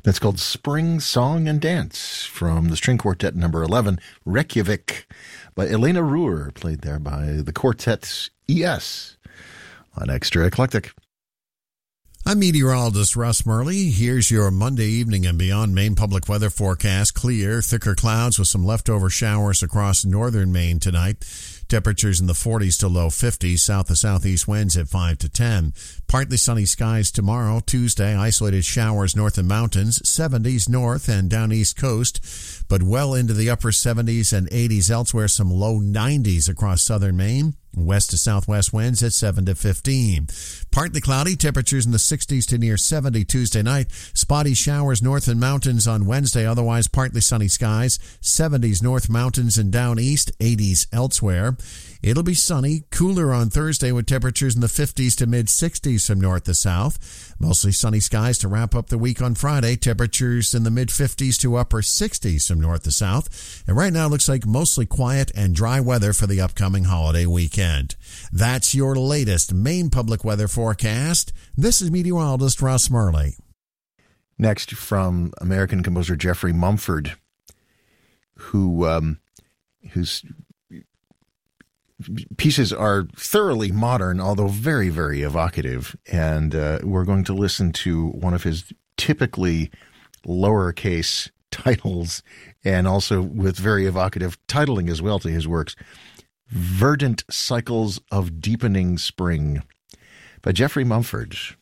That's called Spring Song and Dance from the string quartet number 11, Reykjavik, by Elena Ruhr, played there by the quartet ES on Extra Eclectic. I'm meteorologist Russ Murley. Here's your Monday evening and beyond Maine public weather forecast. Clear, thicker clouds with some leftover showers across northern Maine tonight. Temperatures in the 40s to low 50s, south to southeast winds at 5 to 10. Partly sunny skies tomorrow, Tuesday. Isolated showers north and mountains, 70s north and down east coast, but well into the upper 70s and 80s elsewhere. Some low 90s across southern Maine. West to southwest winds at 7 to 15. Partly cloudy, temperatures in the 60s to near 70 Tuesday night. Spotty showers north and mountains on Wednesday, otherwise partly sunny skies. 70s north mountains and down east, 80s elsewhere. It'll be sunny, cooler on Thursday with temperatures in the 50s to mid-60s from north to south. Mostly sunny skies to wrap up the week on Friday. Temperatures in the mid-50s to upper 60s from north to south. And right now it looks like mostly quiet and dry weather for the upcoming holiday weekend. That's your latest Maine public weather forecast. This is meteorologist Russ Murley. Next, from American composer Jeffrey Mumford, whose pieces are thoroughly modern, although very, very evocative. And we're going to listen to one of his typically lowercase titles, and also with very evocative titling as well to his works, Verdant Cycles of Deepening Spring by Jeffrey Mumford.